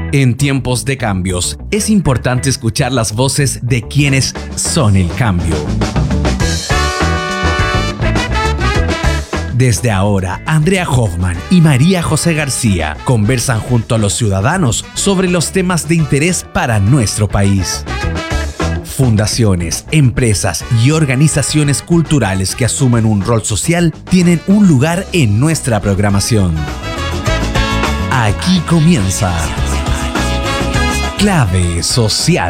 En tiempos de cambios, es importante escuchar las voces de quienes son el cambio. Desde ahora, Andrea Hoffman y María José García conversan junto a los ciudadanos sobre los temas de interés para nuestro país. Fundaciones, empresas y organizaciones culturales que asumen un rol social tienen un lugar en nuestra programación. Aquí comienza Clave Social.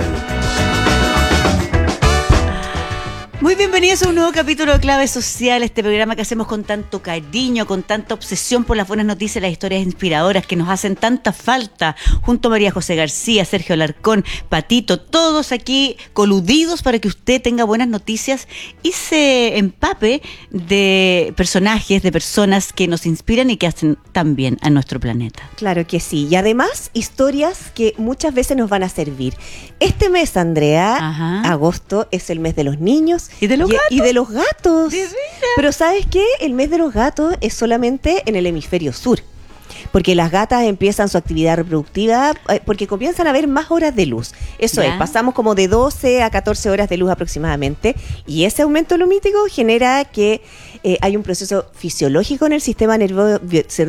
Muy bienvenidos a un nuevo capítulo de Clave Social, este programa que hacemos con tanto cariño, con tanta obsesión por las buenas noticias, las historias inspiradoras que nos hacen tanta falta, junto a María José García, Sergio Alarcón, Patito, todos aquí coludidos para que usted tenga buenas noticias y se empape de personajes, de personas que nos inspiran y que hacen tan bien a nuestro planeta. Claro que sí, y además historias que muchas veces nos van a servir. Este mes, Andrea, agosto, es el mes de los niños. ¿Y de los gatos? Y de los gatos. ¿De veras? Pero ¿sabes qué? El mes de los gatos es solamente en el hemisferio sur. Porque las gatas empiezan su actividad reproductiva porque comienzan a ver más horas de luz. Eso ¿Ya? es, pasamos como de 12 a 14 horas de luz aproximadamente. Y ese aumento lumínico genera que hay un proceso fisiológico en el sistema nervioso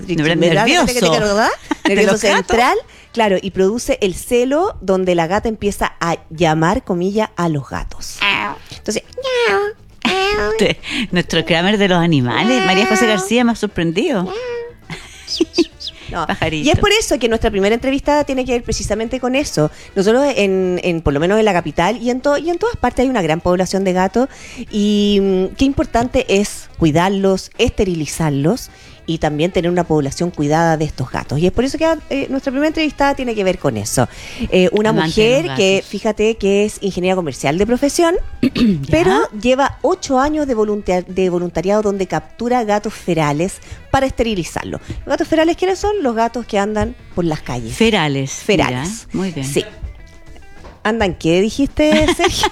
central. Claro, y produce el celo donde la gata empieza a llamar, comillas, a los gatos. Entonces, Nuestro Kramer de los animales, María José García, me ha sorprendido. no. Pajarito. Y es por eso que nuestra primera entrevista tiene que ver precisamente con eso. Nosotros por lo menos en la capital y en todas partes hay una gran población de gatos y qué importante es cuidarlos, esterilizarlos y también tener una población cuidada de estos gatos. Y es por eso que nuestra primera entrevista tiene que ver con eso. Una Amante mujer que, fíjate, que es ingeniera comercial de profesión, pero lleva 8 años de voluntariado donde captura gatos ferales para esterilizarlos. ¿Los gatos ferales quiénes son? Los gatos que andan por las calles. Ferales. Mira, Muy bien. Sí. ¿Andan qué, dijiste, Sergio?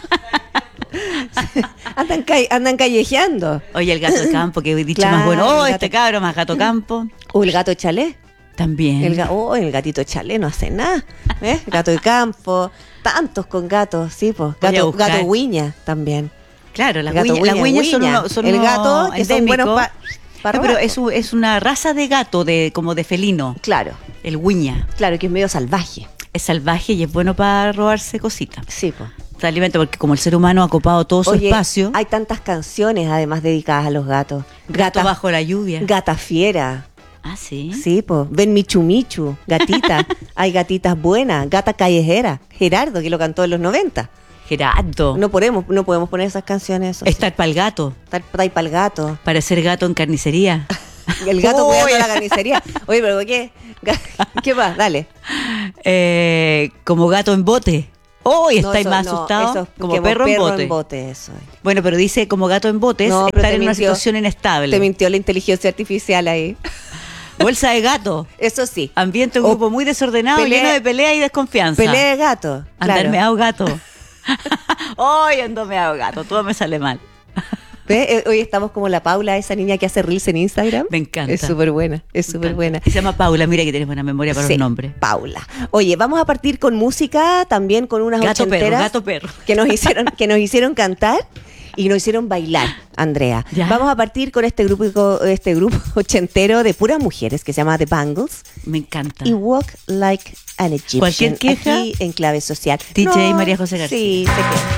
Andan callejeando. Oye, el gato de campo, que he dicho Claro, más bueno. Oh, el este gato- cabro más gato campo. O el gato chalet. También. El gatito chalet no hace nada. Gato de campo. Tantos con gatos, sí, pues. Voy a buscar. Gato guiña también. Claro, las Gato guiñas son el unos gato que son endémicos. buenos para No, pero es una raza de gato, como de felino. Claro, El guiña. claro, que es medio salvaje. Es salvaje y es bueno para robarse cositas. Sí, pues. Se alimenta porque como el ser humano ha ocupado todo su espacio. Hay tantas canciones además dedicadas a los gatos. Gato bajo la lluvia. Gata fiera. Ah, sí. Sí, pues. Ven Michu Michu, gatita. Hay gatitas buenas. Gata callejera. Gerardo, que lo cantó en los 90. Gerardo. No podemos poner esas canciones. Eso sí. Estar para el gato. Estar para el gato. Parecer gato en carnicería. El gato Uy. cuidando la carnicería. Oye, pero ¿qué? ¿Qué más? Dale. Como gato en bote. ¡Uy! No, Estáis eso más no, asustados. eso es Como perro en bote. eso es. Bueno, pero dice como gato en bote es No, pero estar te en una mintió. situación inestable. Te mintió la inteligencia artificial ahí. Bolsa de gato. Eso sí. Ambiente, un O grupo muy desordenado, pelea- lleno de pelea y desconfianza. Pelea de gato. Andar Claro. meado gato. ¡Ay, ando meado gato! Todo me sale mal. ¿Ves? Hoy estamos como la Paula, esa niña que hace reels en Instagram. Me encanta. Es súper buena, es Me súper encanta. buena. Y se llama Paula, mira que tienes buena memoria para Sí, los nombres. Paula. Oye, vamos a partir con música, también con unas Gato perro, ochenteras gato perro. que nos hicieron cantar y nos hicieron bailar, Andrea. Ya. Vamos a partir con este grupo ochentero de puras mujeres que se llama The Bangles Me encanta. y Walk Like an Egyptian. Cualquier queja, aquí en Clave Social. DJ María José García. Sí, se queda.